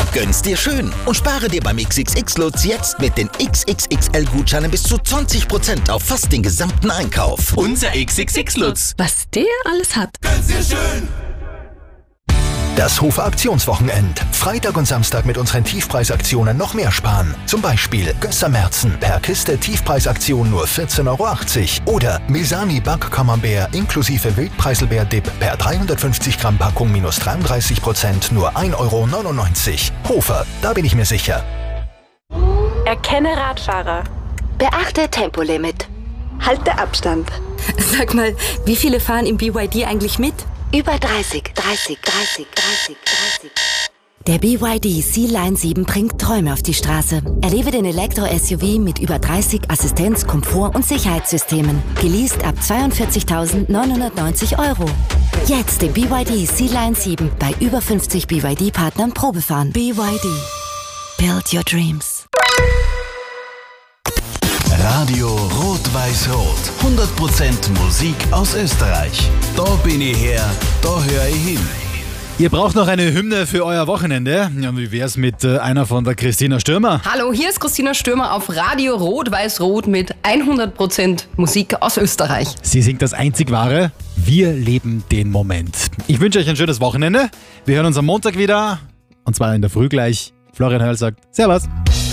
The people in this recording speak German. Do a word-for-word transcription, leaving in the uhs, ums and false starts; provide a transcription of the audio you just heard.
Gönn's dir schön und spare dir beim X X X-Lutz jetzt mit den X X X L-Gutscheinen bis zu zwanzig Prozent auf fast den gesamten Einkauf. Unser X X X-Lutz. Was der alles hat. Gönn's dir schön. Das Hofer Aktionswochenend. Freitag und Samstag mit unseren Tiefpreisaktionen noch mehr sparen. Zum Beispiel Gösser-Merzen per Kiste Tiefpreisaktion nur vierzehn Euro achtzig. Oder Mesani Back-Camembert inklusive Wildpreiselbeer-Dip per dreihundertfünfzig Gramm Packung minus dreiunddreißig Prozent nur ein Euro neunundneunzig. Hofer, da bin ich mir sicher. Erkenne Radfahrer. Beachte Tempolimit. Halte Abstand. Sag mal, wie viele fahren im B Y D eigentlich mit? Über dreißig, dreißig, dreißig, dreißig, dreißig. Der B Y D C-Line sieben bringt Träume auf die Straße. Erlebe den Elektro-S U V mit über dreißig Assistenz-, Komfort- und Sicherheitssystemen. Geleast ab zweiundvierzigtausendneunhundertneunzig Euro. Jetzt den B Y D C-Line sieben bei über fünfzig B Y D-Partnern Probefahren. B Y D. Build your dreams. Radio Rot-Weiß-Rot. hundert Prozent Musik aus Österreich. Da bin ich her, da höre ich hin. Ihr braucht noch eine Hymne für euer Wochenende. Ja, wie wär's mit äh, einer von der Christina Stürmer? Hallo, hier ist Christina Stürmer auf Radio Rot-Weiß-Rot mit hundert Prozent Musik aus Österreich. Sie singt das einzig wahre. Wir leben den Moment. Ich wünsche euch ein schönes Wochenende. Wir hören uns am Montag wieder. Und zwar in der Früh gleich. Florian Höll sagt Servus.